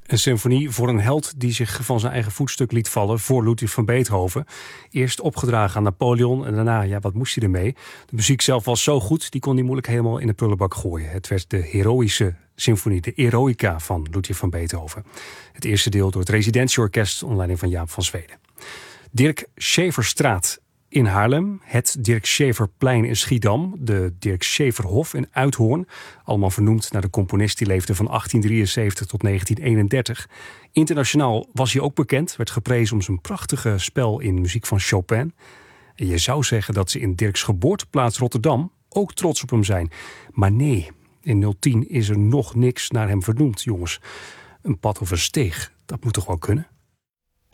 Een symfonie voor een held die zich van zijn eigen voetstuk liet vallen voor Ludwig van Beethoven. Eerst opgedragen aan Napoleon en daarna, wat moest hij ermee? De muziek zelf was zo goed, die kon hij moeilijk helemaal in de prullenbak gooien. Het werd de heroïsche symfonie, de Eroica van Ludwig van Beethoven. Het eerste deel door het Residentieorkest onder leiding van Jaap van Zweden. Dirk Schaeferstraat in Haarlem, het Dirk Schaeferplein in Schiedam, de Dirk Schaeferhof in Uithoorn. Allemaal vernoemd naar de componist die leefde van 1873 tot 1931. Internationaal was hij ook bekend, werd geprezen om zijn prachtige spel in muziek van Chopin. En je zou zeggen dat ze in Dirks geboorteplaats Rotterdam ook trots op hem zijn. Maar nee, in 010 is er nog niks naar hem vernoemd, jongens. Een pad of een steeg, dat moet toch wel kunnen?